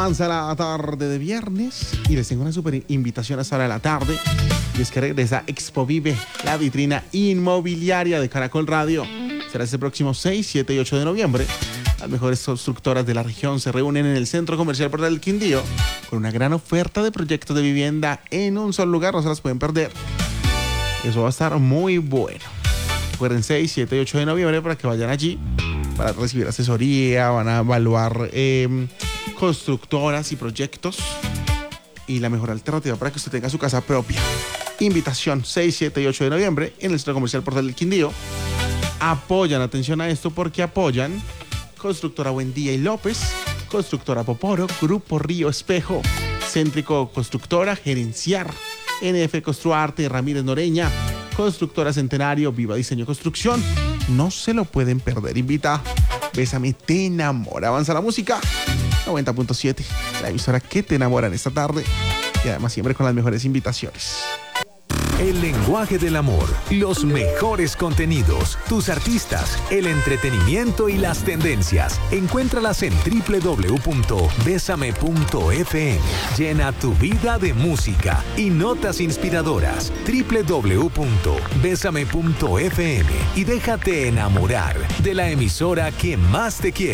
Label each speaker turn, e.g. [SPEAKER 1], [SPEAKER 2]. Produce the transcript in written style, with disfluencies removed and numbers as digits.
[SPEAKER 1] Avanza la tarde de viernes y les tengo una super invitación a esta hora de la tarde. Y es que regresa Expo Vive, la vitrina inmobiliaria de Caracol Radio. Será este próximo 6, 7 y 8 de noviembre. Las mejores constructoras de la región se reúnen en el Centro Comercial Portal del Quindío con una gran oferta de proyectos de vivienda en un solo lugar. No se las pueden perder. Eso va a estar muy bueno. Recuerden 6, 7 y 8 de noviembre para que vayan allí para recibir asesoría, van a evaluar constructoras y proyectos y la mejor alternativa para que usted tenga su casa propia. Invitación 6, 7 y 8 de noviembre en el Centro Comercial Portal del Quindío. Apoyan, atención a esto, porque apoyan Constructora Buendía y López, Constructora Poporo, Grupo Río Espejo, Céntrico Constructora, Gerenciar, NF Construarte, Ramírez Noreña, Constructora Centenario, Viva Diseño Construcción. No se lo pueden perder. Invita, Bésame, te enamora. Avanza la música. 90.7, la emisora que te enamora en esta tarde. Y además siempre con las mejores invitaciones.
[SPEAKER 2] El lenguaje del amor, los mejores contenidos, tus artistas, el entretenimiento y las tendencias. Encuéntralas en www.besame.fm. Llena tu vida de música y notas inspiradoras. www.besame.fm y déjate enamorar de la emisora que más te quiere.